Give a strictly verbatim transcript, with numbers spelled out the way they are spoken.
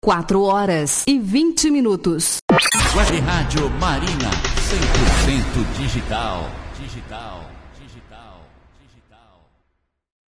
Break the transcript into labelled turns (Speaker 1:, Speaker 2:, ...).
Speaker 1: quatro horas e vinte minutos.
Speaker 2: Web Rádio Marina, cem por cento digital. Digital, digital.